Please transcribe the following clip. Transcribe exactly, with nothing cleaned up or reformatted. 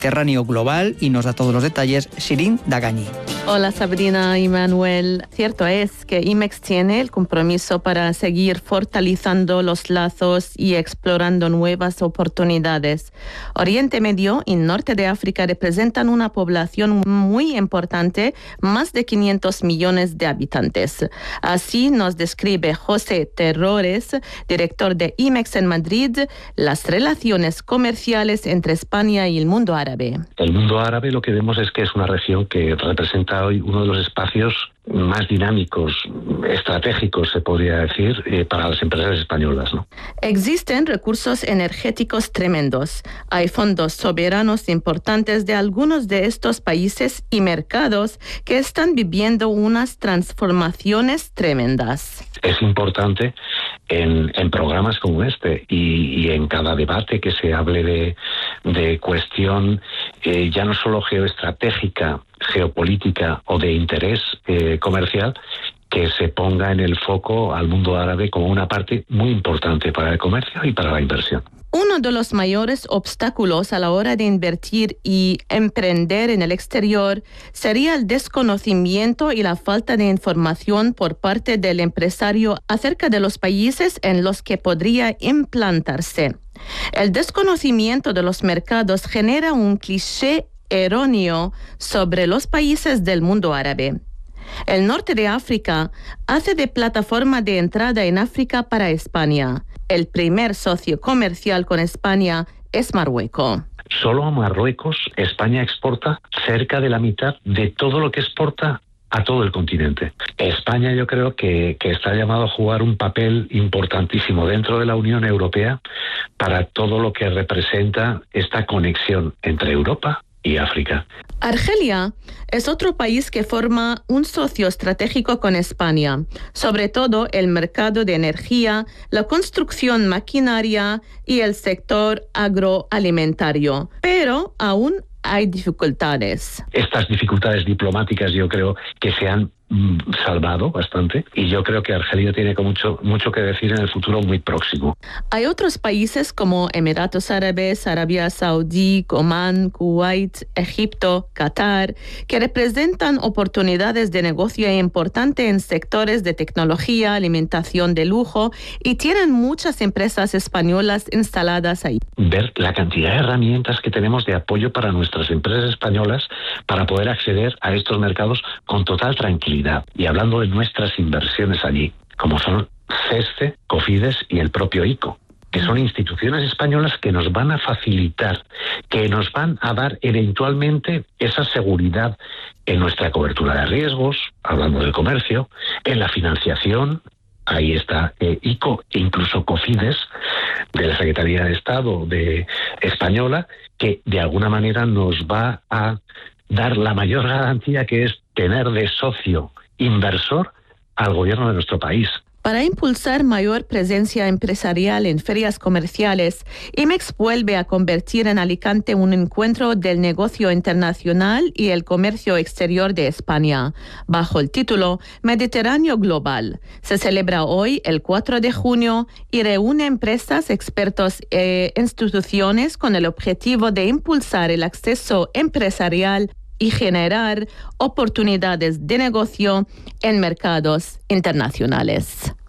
Mediterráneo Global, y nos da todos los detalles Shirin Dagani. Hola Sabrina y Manuel. Cierto es que IMEX tiene el compromiso para seguir fortaleciendo los lazos y explorando nuevas oportunidades. Oriente Medio y Norte de África representan una población muy importante, más de quinientos millones de habitantes. Así nos describe José Terrores, director de IMEX en Madrid, las relaciones comerciales entre España y el mundo árabe. El mundo árabe lo que vemos es que es una región que representa hoy uno de los espacios más dinámicos, estratégicos, se podría decir, eh, para las empresas españolas, ¿no? Existen recursos energéticos tremendos. Hay fondos soberanos importantes de algunos de estos países y mercados que están viviendo unas transformaciones tremendas. Es importante en, en programas como este y, y en cada debate que se hable de, de cuestión eh, ya no solo geoestratégica, geopolítica o de interés eh, comercial, que se ponga en el foco al mundo árabe como una parte muy importante para el comercio y para la inversión. Uno de los mayores obstáculos a la hora de invertir y emprender en el exterior sería el desconocimiento y la falta de información por parte del empresario acerca de los países en los que podría implantarse. El desconocimiento de los mercados genera un cliché erróneo sobre los países del mundo árabe. El norte de África hace de plataforma de entrada en África para España. El primer socio comercial con España es Marruecos. Solo a Marruecos España exporta cerca de la mitad de todo lo que exporta a todo el continente. España yo creo que, que está llamado a jugar un papel importantísimo dentro de la Unión Europea para todo lo que representa esta conexión entre Europa y África. Argelia es otro país que forma un socio estratégico con España, sobre todo el mercado de energía, la construcción maquinaria y el sector agroalimentario, pero aún hay dificultades. Estas dificultades diplomáticas yo creo que se han salvado bastante y yo creo que Argelia tiene mucho, mucho que decir en el futuro muy próximo. Hay otros países como Emiratos Árabes, Arabia Saudí, Omán, Kuwait, Egipto, Qatar, que representan oportunidades de negocio importantes en sectores de tecnología, alimentación de lujo y tienen muchas empresas españolas instaladas ahí. Ver la cantidad de herramientas que tenemos de apoyo para nuestras empresas españolas para poder acceder a estos mercados con total tranquilidad. Y hablando de nuestras inversiones allí, como son CESCE, Cofides y el propio ICO, que son instituciones españolas que nos van a facilitar, que nos van a dar eventualmente esa seguridad en nuestra cobertura de riesgos, hablando del comercio, en la financiación. Ahí está eh, ICO e incluso Cofides de la Secretaría de Estado de Española, que de alguna manera nos va a dar la mayor garantía, que es tener de socio inversor al gobierno de nuestro país. Para impulsar mayor presencia empresarial en ferias comerciales, IMEX vuelve a convertir en Alicante un encuentro del negocio internacional y el comercio exterior de España, bajo el título Mediterráneo Global. Se celebra hoy, el cuatro de junio, y reúne empresas, expertos e instituciones con el objetivo de impulsar el acceso empresarial y generar oportunidades de negocio en mercados internacionales.